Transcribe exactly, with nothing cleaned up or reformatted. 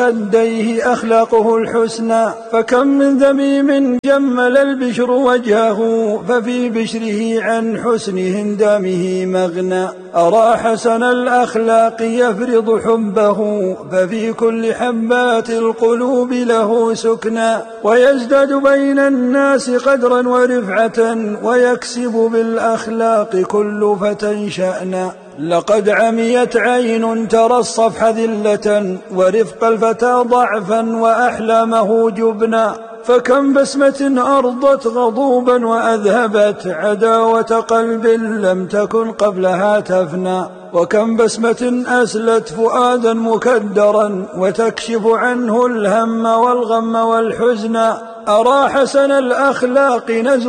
خديه أخلاقه الحسنى. فكم من ذميم جمل البشر وجهه ففي بشره عن حسن هندامه مغنى. أرى حسن الأخلاق يفرض حبه ففي كل حبات القلوب له سكنى. ويزداد بين الناس قدرا ورفعة ويكسب بالأخلاق كل فتى شأنا. لقد عميت عين ترى الصفح ذلة ورفق الفتى ضعفا وأحلامه جبنا. فكم بسمة أرضت غضوبا وأذهبت عداوة قلب لم تكن قبلها تفنى. وكم بسمة أسلت فؤادا مكدرا وتكشف عنه الهم والغم والحزن. أرى حسن الأخلاق نزوة